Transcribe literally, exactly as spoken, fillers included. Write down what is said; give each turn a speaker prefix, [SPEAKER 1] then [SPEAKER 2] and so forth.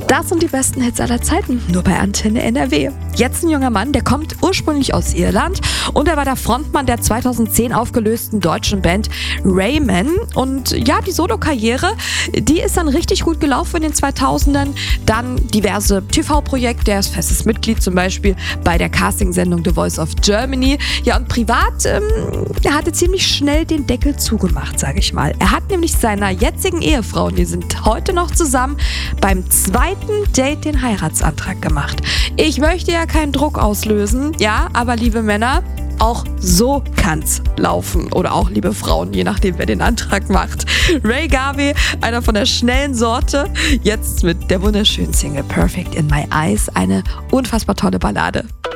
[SPEAKER 1] Das sind die besten Hits aller Zeiten, nur bei Antenne N R W. Jetzt ein junger Mann, der kommt ursprünglich aus Irland und er war der Frontmann der zweitausendzehn aufgelösten deutschen Band Rayman. Und ja, die Solokarriere, die ist dann richtig gut gelaufen in den zweitausendern. Dann diverse T V-Projekte, er ist festes Mitglied zum Beispiel bei der Castingsendung The Voice of Germany. Ja, und privat, ähm, er hatte ziemlich schnell den Deckel zugemacht, sage ich mal. Er hat nämlich seiner jetzigen Ehefrau, und die sind heute noch zusammen, beim zweiten Date den Heiratsantrag gemacht. Ich möchte ja keinen Druck auslösen, ja, aber liebe Männer, auch so kann's laufen. Oder auch liebe Frauen, je nachdem, wer den Antrag macht. Ray Garvey, einer von der schnellen Sorte, jetzt mit der wunderschönen Single Perfect in My Eyes, eine unfassbar tolle Ballade.